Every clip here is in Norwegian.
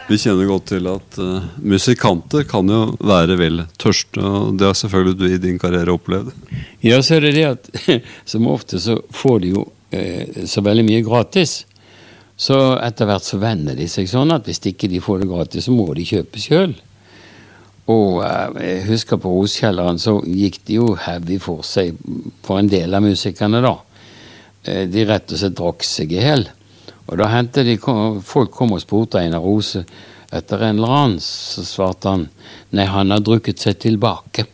Vi kjenner godt til at musikanter kan jo være vel tørste, og det har selvfølgelig du i din karriere opplevd. Ja, så er det at som ofte så får de jo så veldig mye gratis. Så etter hvert så venner de seg sånn at hvis ikke de får det gratis, så må de kjøpe selv. Og jeg husker på Roskjelleren så gikk de jo heavy for seg for en del av musikerne da. De rett og slett drakk seg i hel. Og da hentet folk kom og spurte Einar Rose etter en eller annen, så svarte han, nei, han har drukket seg tilbake.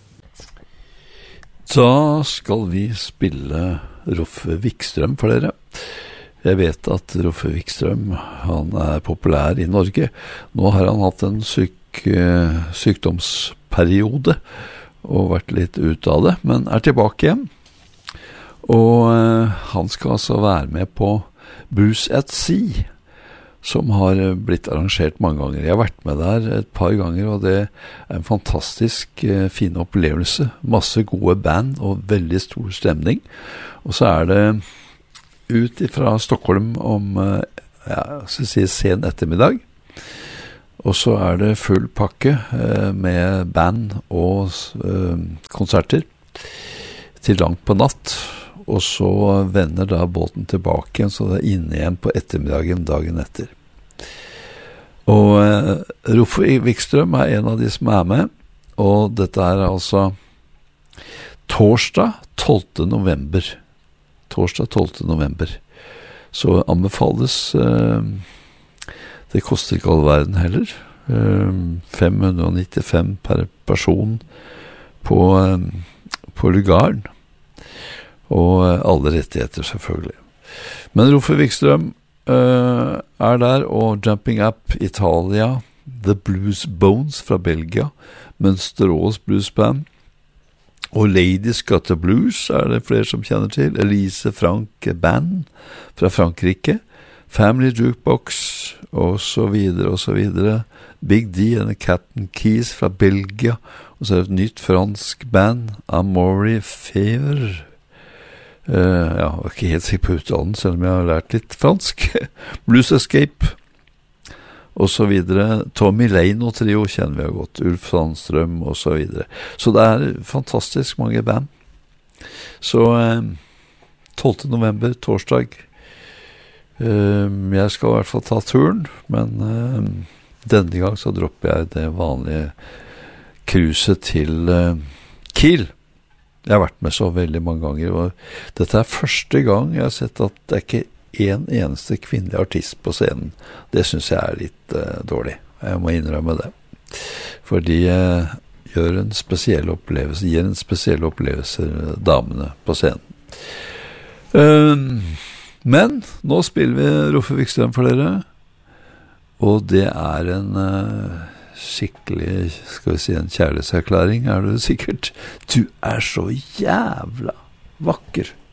Da skal vi spille Roffe Wikstrøm for dere. Jeg vet at Roffe Wikstrøm, han er populær i Norge. Nå har han hatt en sykdomsperiode og vært litt ut av det, men er tilbake igjen. Og han skal altså være med på Blues at Sea, som har blitt arrangert mange ganger. Jeg har vært med der et par ganger, og det er en fantastisk fin opplevelse. Masse gode band og veldig stor stemning. Og så er det ut fra Stockholm om sen ettermiddag. Og så er det full pakke med band og konserter til langt på natt. Og så vender da båten tilbake igjen, så det er inne igjen på ettermiddagen dagen etter. Og Roffe Wikstrøm er en av de som er med, og dette er altså torsdag 12. november. Torsdag 12. november. Så anbefales, det koster ikke all verden heller, 595 per person på lugaren. Og alle rettigheter selvfølgelig. Men Roffe Wikstrøm er der, og Jumping Up Italia, The Blues Bones fra Belgia, Mønsterås Blues Band, og Ladies Got the Blues er det flere som kjenner til, Elise Frank Band fra Frankrike, Family Jukebox, og så videre, Big D and the Captain Keys fra Belgia, og så er det et nytt fransk band, Amaury Fever. Jeg var ikke helt sikker på uttalen, selv om jeg har lært litt fransk. Blues Escape, og så videre. Tommy Lane og Trio kjenner vi godt, Ulf Sandstrøm, og så videre. Så det er fantastisk mange band. Så 12. november, torsdag. Jeg skal i hvert fall ta turen, men denne gang så dropper jeg det vanlige cruiset til Kiel. Jeg har vært med så veldig mange ganger, og dette er første gang jeg har sett at det er ikke en eneste kvinnelig artist på scenen. Det synes jeg er litt dårlig. Jeg må innrømme det. For de gir en spesiell opplevelse damene på scenen. Men nå spiller vi Roffe Wikstrøm for dere, og det er en skikkelig, skal vi si, en kjærlighetserklæring, er det sikkert. Du er så jævla vakker.